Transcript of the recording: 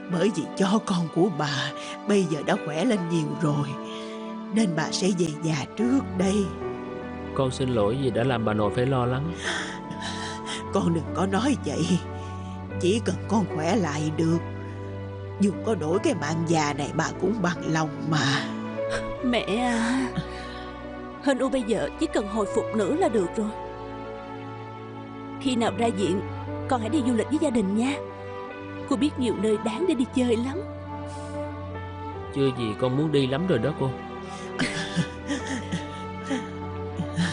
Bởi vì chó con của bà bây giờ đã khỏe lên nhiều rồi, nên bà sẽ về nhà trước đây. Con xin lỗi vì đã làm bà nội phải lo lắng. Con đừng có nói vậy. Chỉ cần con khỏe lại được, dù có đổi cái mạng già này bà cũng bằng lòng mà. Mẹ à, Hên U bây giờ chỉ cần hồi phục nữa là được rồi. Khi nào ra viện, con hãy đi du lịch với gia đình nha. Cô biết nhiều nơi đáng để đi chơi lắm. Chưa gì con muốn đi lắm rồi đó cô.